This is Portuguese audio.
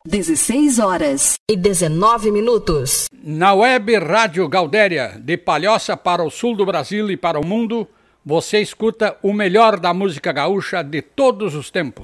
16h19. Na web Rádio Galdéria, de Palhoça para o sul do Brasil e para o mundo, você escuta o melhor da música gaúcha de todos os tempos.